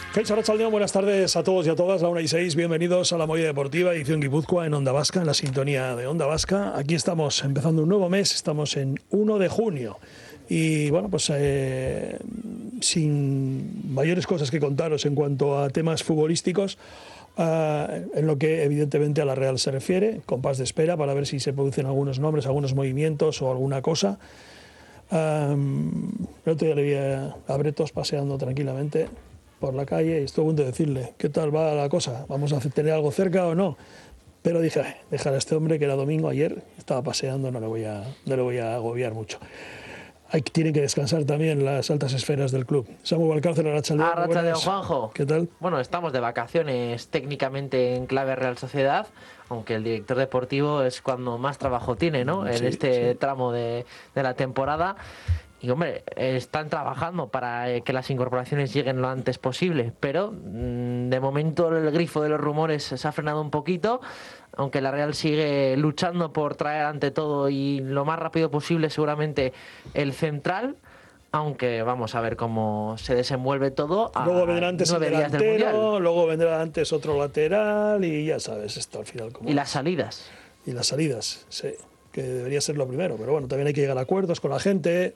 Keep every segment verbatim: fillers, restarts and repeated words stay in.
Kaixo Arratsaldeon, buenas tardes a todos y a todas, la una y seis, bienvenidos a la Movida Deportiva, edición Guipúzcoa en Onda Vasca, en la sintonía de Onda Vasca. Aquí estamos empezando un nuevo mes, estamos en uno de junio y bueno, pues eh, sin mayores cosas que contaros en cuanto a temas futbolísticos, uh, en lo que evidentemente a la Real se refiere, compás de espera para ver si se producen algunos nombres, algunos movimientos o alguna cosa. Um, el otro día le vi a, a Bretos paseando tranquilamente por la calle y estuve a punto de decirle, ¿qué tal va la cosa? ¿Vamos a tener algo cerca o no? Pero dije, ay, dejar a este hombre que era domingo ayer, estaba paseando, no le voy a, no le voy a agobiar mucho. Hay, tienen que descansar también las altas esferas del club. Samu Valcárcel, Arratsaldeon. Arratsaldeon, Juanjo. ¿Qué tal? Bueno, estamos de vacaciones técnicamente en clave Real Sociedad, aunque el director deportivo es cuando más trabajo tiene, ¿no? En sí, este sí. tramo de, de la temporada. Y hombre, están trabajando para que las incorporaciones lleguen lo antes posible, pero mmm, de momento el grifo de los rumores se ha frenado un poquito, aunque la Real sigue luchando por traer ante todo y lo más rápido posible seguramente el central, aunque vamos a ver cómo se desenvuelve todo a luego vendrá antes nueve el días del delantero, Mundial. Luego vendrá antes otro lateral y ya sabes, esto al final como Y las salidas. Y las salidas, sí, que debería ser lo primero, pero bueno, también hay que llegar a acuerdos con la gente.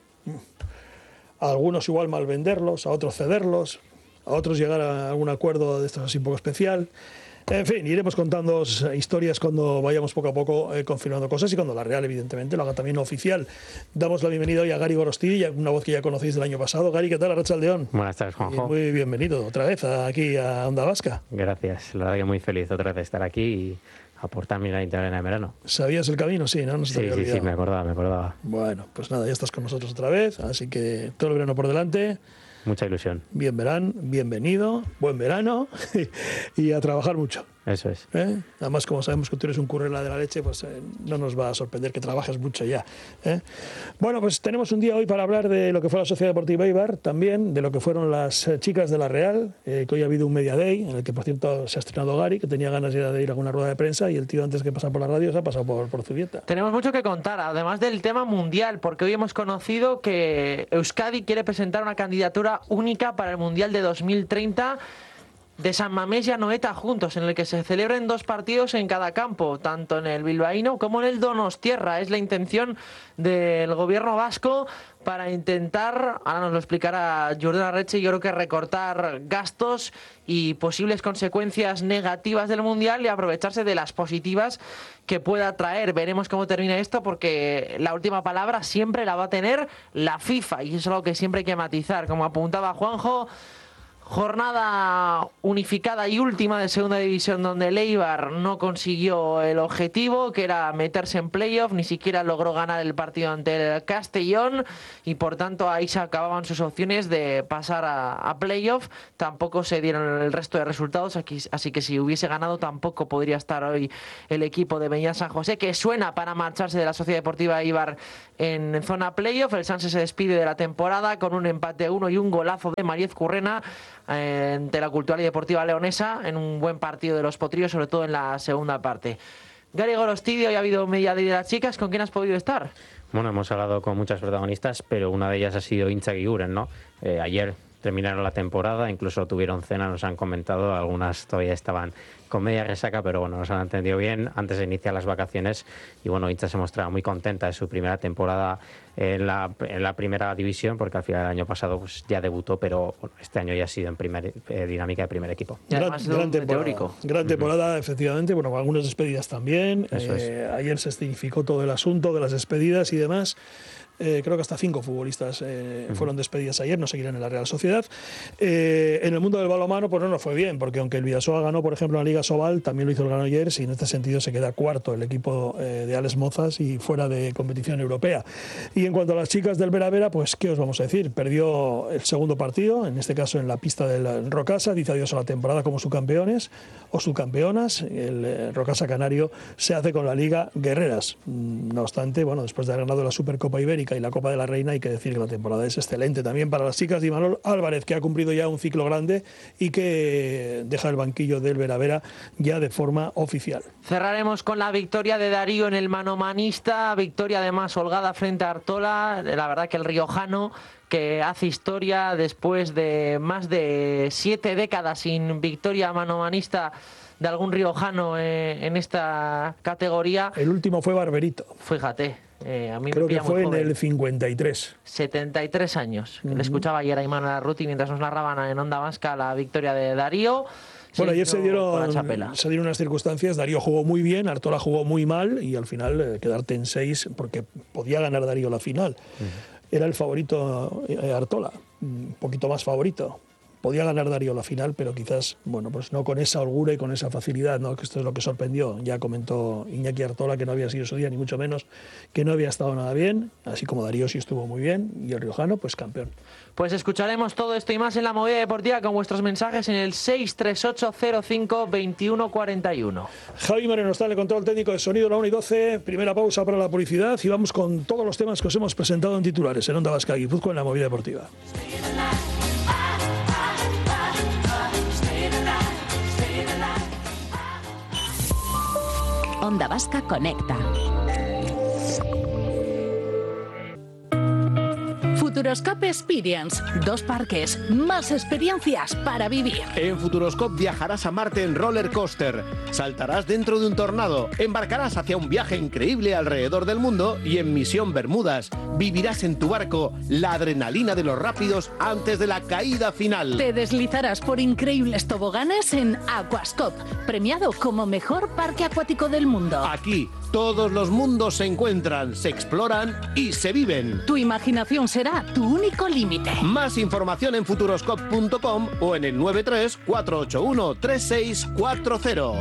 A algunos igual mal venderlos, a otros cederlos, a otros llegar a algún acuerdo de estos así un poco especial. En fin, iremos contando historias cuando vayamos poco a poco eh, confirmando cosas y cuando la Real, evidentemente, lo haga también oficial. Damos la bienvenida hoy a Gary Gorostidi, una voz que ya conocéis del año pasado. Gary, ¿qué tal? Arratsaldeon. Buenas tardes, Juanjo. Y muy bienvenido otra vez aquí a Onda Vasca. Gracias, la verdad que muy feliz otra vez de estar aquí y aportar mi granito de arena de verano. ¿Sabías el camino? Sí, ¿no? No se te Sí, había sí, olvidado. sí, me acordaba, me acordaba. Bueno, pues nada, ya estás con nosotros otra vez, así que todo el verano por delante. Mucha ilusión. Bien verán, bienvenido, buen verano y a trabajar mucho. Eso es. ¿Eh? Además, como sabemos que tú eres un currela de la leche, pues eh, no nos va a sorprender que trabajes mucho ya. ¿eh? Bueno, pues tenemos un día hoy para hablar de lo que fue la Sociedad Deportiva Eibar, también de lo que fueron las eh, chicas de la Real, eh, que hoy ha habido un Media Day, en el que por cierto se ha estrenado Gary, que tenía ganas ya de ir a alguna rueda de prensa, y el tío antes que pasar por la radio se ha pasado por, por Zubieta. Tenemos mucho que contar, además del tema mundial, porque hoy hemos conocido que Euskadi quiere presentar una candidatura única para el Mundial de dos mil treinta de San Mamés y Anoeta juntos, en el que se celebren dos partidos en cada campo, tanto en el bilbaíno como en el donostiarra. Es la intención del gobierno vasco para intentar, ahora nos lo explicará Jordan Arretxe, yo creo que recortar gastos y posibles consecuencias negativas del Mundial y aprovecharse de las positivas que pueda traer. Veremos cómo termina esto, porque la última palabra siempre la va a tener la FIFA y eso es algo que siempre hay que matizar. Como apuntaba Juanjo, jornada unificada y última de segunda división, donde el Eibar no consiguió el objetivo, que era meterse en playoff, ni siquiera logró ganar el partido ante el Castellón y por tanto ahí se acababan sus opciones de pasar a, a playoff. Tampoco se dieron el resto de resultados, aquí, así que si hubiese ganado tampoco podría estar hoy el equipo de Beñat San José, que suena para marcharse de la Sociedad Deportiva Eibar en zona playoff. El Sanse se despide de la temporada con un empate a uno y un golazo de Mariez Currena ante la Cultural y Deportiva Leonesa en un buen partido de los potrillos, sobre todo en la segunda parte. Gary Gorostidi, hoy ha habido media de las chicas. ¿Con quién has podido estar? Bueno, hemos hablado con muchas protagonistas, pero una de ellas ha sido Intza Guiguren, ¿no? Eh, ayer terminaron la temporada, incluso tuvieron cena, nos han comentado, algunas todavía estaban con media resaca, pero bueno, nos han entendido bien antes de iniciar las vacaciones y bueno, Intza se mostraba muy contenta de su primera temporada en la, en la primera división, porque al final del año pasado pues, ya debutó, pero bueno, este año ya ha sido en primer, eh, dinámica de primer equipo. Y además gran, gran temporada, teórico. gran temporada, uh-huh. efectivamente, bueno, algunas despedidas también. Eso eh, es. Ayer se significó todo el asunto de las despedidas y demás. Eh, creo que hasta cinco futbolistas eh, uh-huh. fueron despedidas ayer, no seguirán en la Real Sociedad. Eh, en el mundo del balonmano, pues no nos fue bien, porque aunque el Vidasoa ganó, por ejemplo, la Liga Sobal, también lo hizo el Granollers, y en este sentido se queda cuarto el equipo eh, de Alex Mozas y fuera de competición europea. Y en cuanto a las chicas del Vera Vera, pues qué os vamos a decir, perdió el segundo partido, en este caso en la pista del Rocasa, dice adiós a la temporada como subcampeones o subcampeonas. El eh, Rocasa Canario se hace con la Liga Guerreras. No obstante, bueno, después de haber ganado la Supercopa Ibérica y la Copa de la Reina, hay que decir que la temporada es excelente también para las chicas de Imanol Álvarez, que ha cumplido ya un ciclo grande y que deja el banquillo del Vera Vera ya de forma oficial. Cerraremos con la victoria de Darío en el manomanista, victoria además holgada frente a Artola. La verdad que el riojano, que hace historia después de más de siete décadas sin victoria manomanista de algún riojano eh, en esta categoría. El último fue Barberito. Fíjate, eh, a mí Creo me pilla que fue muy joven. en el cincuenta y tres. setenta y tres años. Uh-huh. Le escuchaba ayer a Iman Arruti mientras nos narraban en Onda Vasca la victoria de Darío. Bueno, se ayer se dieron, chapela. se dieron unas circunstancias. Darío jugó muy bien, Artola jugó muy mal y al final eh, quedarte en seis porque podía ganar Darío la final. Uh-huh. Era el favorito eh, Artola, un poquito más favorito. Podía ganar Darío la final, pero quizás, bueno, pues no con esa holgura y con esa facilidad, ¿no? Que esto es lo que sorprendió. Ya comentó Iñaki Artola que no había sido su día, ni mucho menos, que no había estado nada bien, así como Darío sí estuvo muy bien, y el riojano, pues campeón. Pues escucharemos todo esto y más en la Movida Deportiva con vuestros mensajes en el seis tres ocho cero cinco veintiuno cuarenta y uno. Javi Moreno está en el control técnico de sonido, la una y doce. Primera pausa para la publicidad y vamos con todos los temas que os hemos presentado en titulares en Onda Vasca Guipúzcoa en la Movida Deportiva. Onda Vasca Conecta. Futuroscope Experience. Dos parques, más experiencias para vivir. En Futuroscope viajarás a Marte en roller coaster, saltarás dentro de un tornado, embarcarás hacia un viaje increíble alrededor del mundo y en Misión Bermudas vivirás en tu barco la adrenalina de los rápidos antes de la caída final. Te deslizarás por increíbles toboganes en Aquascope, premiado como mejor parque acuático del mundo. Aquí todos los mundos se encuentran, se exploran y se viven. Tu imaginación será tu único límite. Más información en futuroscope punto com o en el nueve tres cuatro ocho uno tres seis cuatro cero.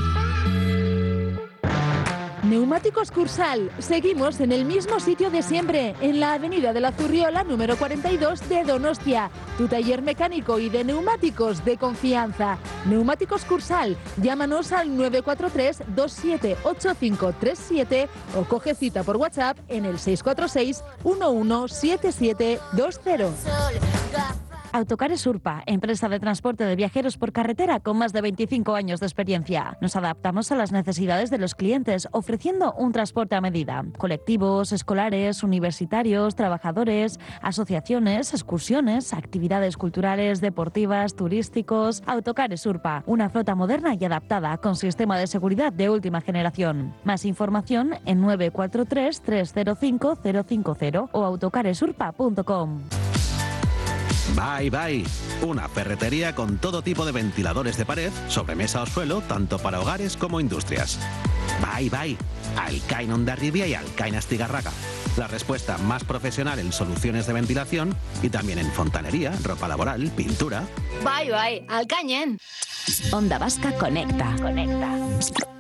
Neumáticos Cursal. Seguimos en el mismo sitio de siempre, en la avenida de la Zurriola número cuarenta y dos de Donostia. Tu taller mecánico y de neumáticos de confianza. Neumáticos Cursal. Llámanos al nueve cuatro tres dos siete ocho cinco tres siete o coge cita por WhatsApp en el seis cuatro seis uno uno siete siete dos cero. Autocares Urpa, empresa de transporte de viajeros por carretera con más de veinticinco años de experiencia. Nos adaptamos a las necesidades de los clientes, ofreciendo un transporte a medida. Colectivos, escolares, universitarios, trabajadores, asociaciones, excursiones, actividades culturales, deportivas, turísticos. Autocares Urpa, una flota moderna y adaptada con sistema de seguridad de última generación. Más información en nueve cuatro tres tres cero cinco cero cinco cero o autocaresurpa punto com. Bye Bye, una ferretería con todo tipo de ventiladores de pared, sobremesa o suelo, tanto para hogares como industrias. Bye Bye, Alcain Hondarribia y Alcain Astigarraga. La respuesta más profesional en soluciones de ventilación y también en fontanería, ropa laboral, pintura. Bye Bye, Alcañen. Onda Vasca Conecta. Conecta.